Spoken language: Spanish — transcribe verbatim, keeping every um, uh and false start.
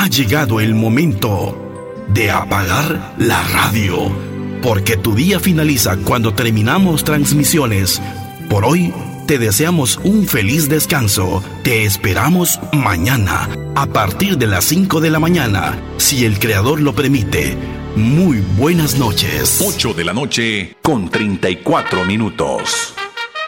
llegado el momento de apagar la radio, porque tu día finaliza cuando terminamos transmisiones. Por hoy te deseamos un feliz descanso. Te esperamos mañana a partir de las cinco de la mañana, si el Creador lo permite. Muy buenas noches. ocho de la noche con treinta y cuatro minutos.